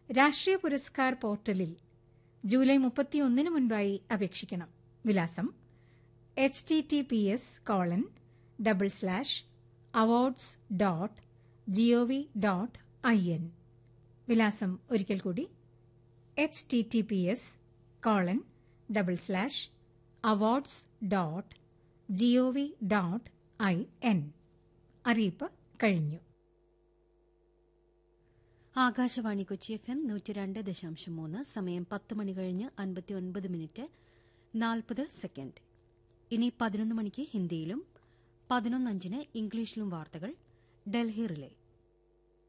രാഷ്ട്രീയ പുരസ്കാർ പോർട്ടലിൽ ജൂലൈ 31 മുൻപായി അപേക്ഷിക്കണം. വിലാസം https://awards.gov.in. വിലാസം ഒരിക്കൽ കൂടി https://awards.gov.in. അറിയിപ്പ് കഴിഞ്ഞു. ആകാശവാണി കൊച്ചി FM 102.3. സമയം 10 മണി കഴിഞ്ഞ് 59 മിനിറ്റ് 40 സെക്കൻഡ്. ഇനി 11 മണിക്ക് ഹിന്ദിയിലും 11:05 ഇംഗ്ലീഷിലും വാർത്തകൾ. ഡൽഹി റിലേ.